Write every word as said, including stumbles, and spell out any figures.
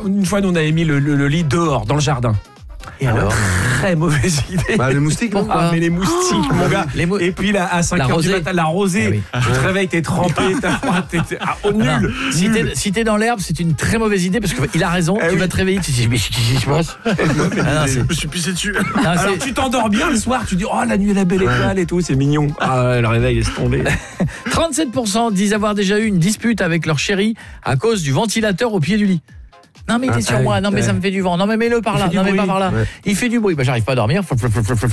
une fois, nous, on avait mis le, le, le lit dehors, dans le jardin. Et alors, très mauvaise idée. Bah, les moustiques, non? Ah, mais les moustiques, oh, mon gars. Les mou... Et puis là, à cinq heures du matin, la rosée. Ah oui. Tu te réveilles, t'es trempé, t'as froid, t'es ah, oh, nul. Non, si, nul. T'es, si t'es dans l'herbe, c'est une très mauvaise idée parce qu'il a raison. Eh tu oui. vas te réveiller, tu te dis mais qu'est-ce qui se passe? ah, Je me suis pissé dessus. Non, alors tu t'endors bien le soir, tu dis oh la nuit est la belle étoile et tout, c'est mignon. Ah le réveil laisse tomber. trente-sept pour cent disent avoir déjà eu une dispute avec leur chéri à cause du ventilateur au pied du lit. Non mais il est ah, sur ah, moi, non mais ouais. ça me fait du vent, non mais mets-le par là, non mais pas par là. Ouais. Il fait du bruit, bah j'arrive pas à dormir.